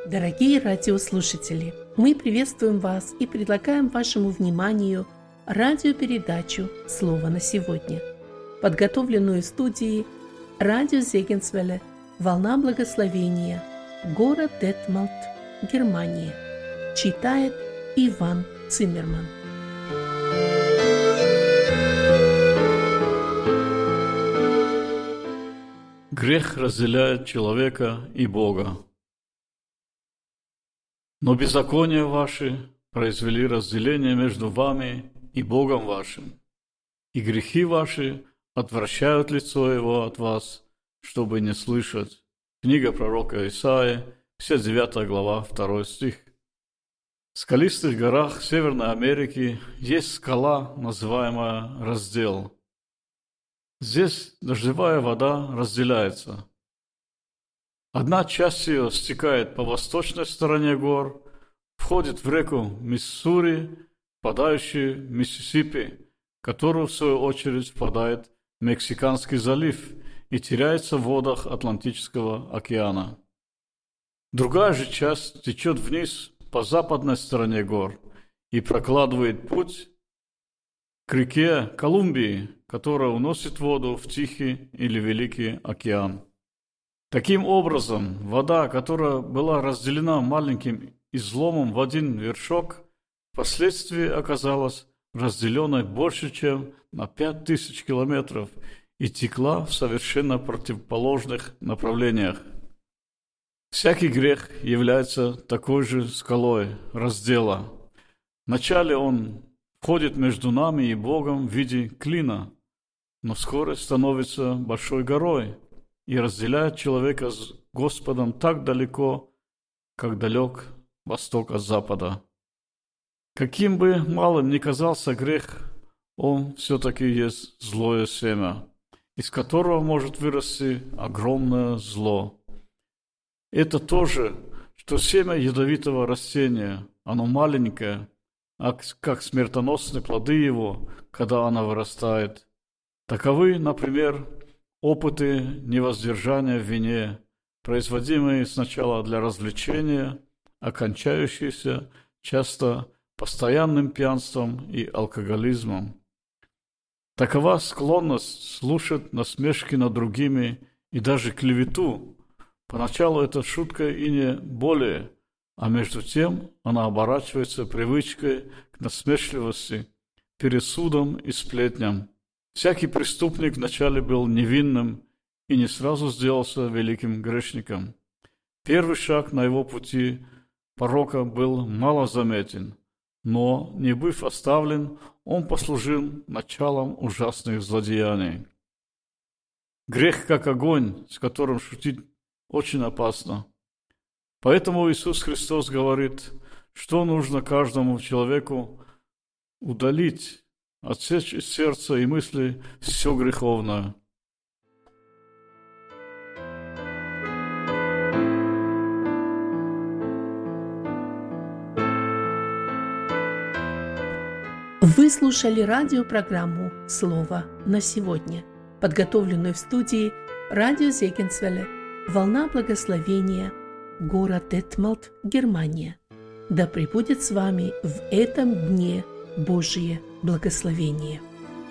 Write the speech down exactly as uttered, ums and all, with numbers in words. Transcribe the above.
Дорогие радиослушатели, мы приветствуем вас и предлагаем вашему вниманию радиопередачу «Слово на сегодня», подготовленную в студии радио Зегенсвелле «Волна благословения», город Детмалт, Германия. Читает Иван Циммерман. Грех разделяет человека и Бога. Но беззакония ваши произвели разделение между вами и Богом вашим, и грехи ваши отвращают лицо Его от вас, чтобы не слышать. Книга пророка Исаии, пятьдесят девятая глава, второй стих. В скалистых горах Северной Америки есть скала, называемая Раздел. Здесь дождевая вода разделяется. Одна часть ее стекает по восточной стороне гор, входит в реку Миссури, впадающую в Миссисипи, которую, в свою очередь, впадает в Мексиканский залив и теряется в водах Атлантического океана. Другая же часть течет вниз по западной стороне гор и прокладывает путь к реке Колумбии, которая уносит воду в Тихий или Великий океан. Таким образом, вода, которая была разделена маленьким изломом в один вершок, впоследствии оказалась разделенной больше, чем на пять тысяч километров и текла в совершенно противоположных направлениях. Всякий грех является такой же скалой раздела. Вначале он входит между нами и Богом в виде клина, но вскоре становится большой горой и разделяет человека с Господом так далеко, как далек восток от запада. Каким бы малым ни казался грех, он все-таки есть злое семя, из которого может вырасти огромное зло. Это то же, что семя ядовитого растения, оно маленькое, а как смертоносны плоды его, когда оно вырастает. Таковы, например, опыты невоздержания в вине, производимые сначала для развлечения, окончающиеся часто постоянным пьянством и алкоголизмом. Такова склонность слушать насмешки над другими и даже клевету. Поначалу это шутка и не более, а между тем она оборачивается привычкой к насмешливости, пересудам и сплетням. Всякий преступник вначале был невинным и не сразу сделался великим грешником. Первый шаг на его пути порока был малозаметен, но, не быв оставлен, он послужил началом ужасных злодеяний. Грех как огонь, с которым шутить очень опасно. Поэтому Иисус Христос говорит, что нужно каждому человеку удалить, отсечь из сердца и мысли все греховное. Вы слушали радиопрограмму «Слово на сегодня», подготовленную в студии радио Зегенсвелле «Волна благословения», город Детмалт, Германия. Да пребудет с вами в этом дне Божие благословение.